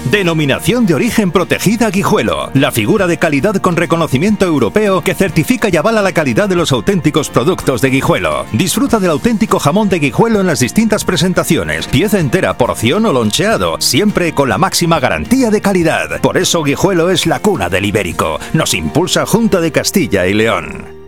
Denominación de origen protegida Guijuelo. La figura de calidad con reconocimiento europeo que certifica y avala la calidad de los auténticos productos de Guijuelo. Disfruta del auténtico jamón de Guijuelo en las distintas presentaciones. Pieza entera, porción o loncheado. Siempre con la máxima garantía de calidad. Por eso Guijuelo es la cuna del ibérico. Nos impulsa Junta de Castilla y León.